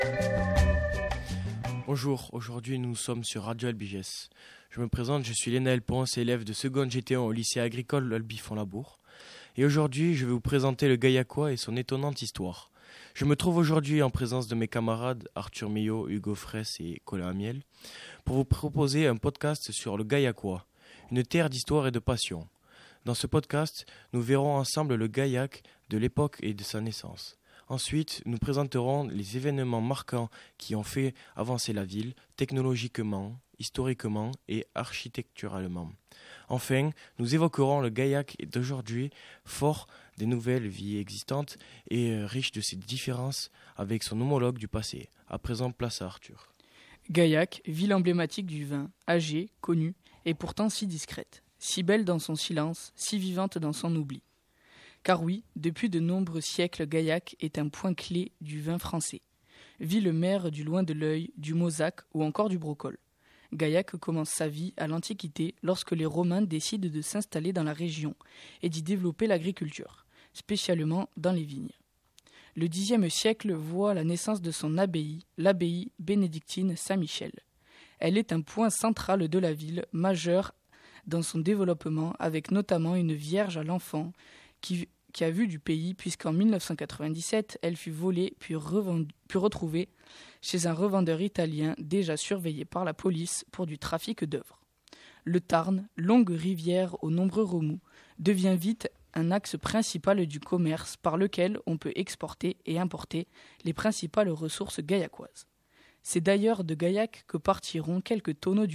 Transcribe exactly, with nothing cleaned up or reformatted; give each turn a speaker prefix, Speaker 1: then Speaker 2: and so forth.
Speaker 1: Bonjour, aujourd'hui nous sommes sur Radio Albiges. Je me présente, je suis Lénaël Ponce, élève de seconde G T un au lycée agricole Albi-Font-Labour. Et aujourd'hui, je vais vous présenter le Gaillacois et son étonnante histoire. Je me trouve aujourd'hui en présence de mes camarades Arthur Millot, Hugo Fraisse et Colin Amiel pour vous proposer un podcast sur le Gaillacois, une terre d'histoire et de passion. Dans ce podcast, nous verrons ensemble le Gaillac de l'époque et de sa naissance. Ensuite, nous présenterons les événements marquants qui ont fait avancer la ville, technologiquement, historiquement et architecturalement. Enfin, nous évoquerons le Gaillac d'aujourd'hui, fort des nouvelles vies existantes et riche de ses différences avec son homologue du passé. À présent, place à Arthur.
Speaker 2: Gaillac, ville emblématique du vin, âgée, connue, et pourtant si discrète, si belle dans son silence, si vivante dans son oubli. Car oui, depuis de nombreux siècles, Gaillac est un point clé du vin français. Ville mère du loin de l'œil, du Mauzac ou encore du Brocol. Gaillac commence sa vie à l'Antiquité lorsque les Romains décident de s'installer dans la région et d'y développer l'agriculture, spécialement dans les vignes. Le dixième siècle voit la naissance de son abbaye, l'abbaye bénédictine Saint-Michel. Elle est un point central de la ville, majeur dans son développement, avec notamment une Vierge à l'enfant qui, qui a vu du pays, puisqu'en dix-neuf cent quatre-vingt-dix-sept, elle fut volée puis, revendue, puis retrouvée chez un revendeur italien déjà surveillé par la police pour du trafic d'œuvres. Le Tarn, longue rivière aux nombreux remous, devient vite un axe principal du commerce par lequel on peut exporter et importer les principales ressources gaillacoises. C'est d'ailleurs de Gaillac que partiront quelques tonneaux du